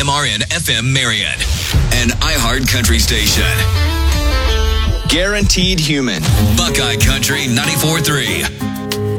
WMRN FM Marion, an iHeart Country station. Guaranteed Human. Buckeye Country 94.3.